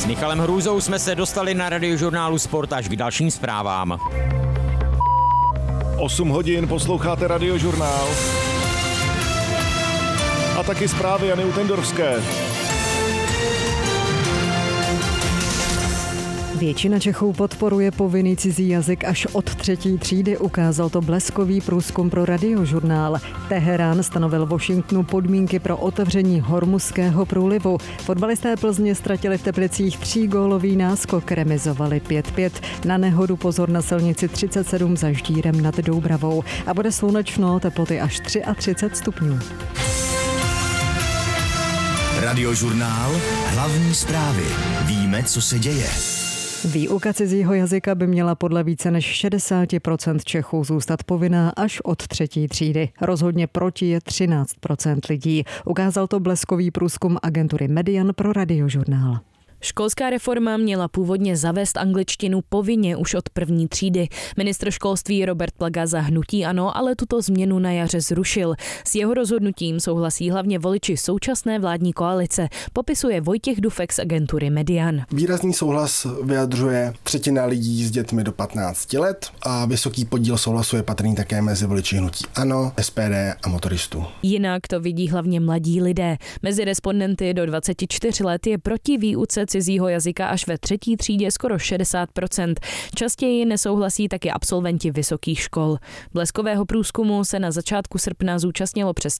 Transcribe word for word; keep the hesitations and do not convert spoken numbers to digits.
S Michalem Hrůzou jsme se dostali na Radiožurnálu Sport až k dalším zprávám. osm hodin posloucháte Radiožurnál. A taky zprávy Jany Utendorfské. Většina Čechů podporuje povinný cizí jazyk až od třetí třídy, ukázal to bleskový průzkum pro Radiožurnál. Teherán stanovil Washingtonu podmínky pro otevření Hormuzského průlivu. Fotbalisté Plzně ztratili v Teplicích třígólový náskok, remizovali pět pět. Na nehodu pozor na silnici třicet sedm za Ždírem nad Doubravou. A bude slunečno, teploty až třicet tři stupňů. Radiožurnál, hlavní zprávy. Víme, co se děje. Výuka cizího jazyka by měla podle více než šedesát procent Čechů zůstat povinná až od třetí třídy. Rozhodně proti je třináct procent lidí. Ukázal to bleskový průzkum agentury Median pro Radiožurnál. Školská reforma měla původně zavést angličtinu povinně už od první třídy. Ministr školství Robert Plaga za hnutí ANO ale tuto změnu na jaře zrušil. S jeho rozhodnutím souhlasí hlavně voliči současné vládní koalice, popisuje Vojtěch Dufek z agentury Median. Výrazný souhlas vyjadřuje třetina lidí s dětmi do patnácti let a vysoký podíl souhlasu je patrný také mezi voliči hnutí ANO, S P D a motoristů. Jinak to vidí hlavně mladí lidé. Mezi respondenty do dvacet čtyři let je proti výuce cizího jazyka až ve třetí třídě skoro šedesát procent. Častěji nesouhlasí taky absolventi vysokých škol. Bleskového průzkumu se na začátku srpna zúčastnilo přes